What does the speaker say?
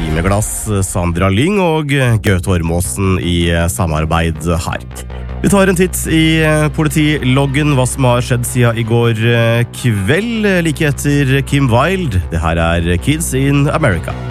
timeglass, Sandra Lyng og Gaute Ormåsen i samarbeid her. Vi tar en titt i politiloggen, hva som har skjedd siden i går kveld, like etter Kim Wilde. Det her er Kids in America.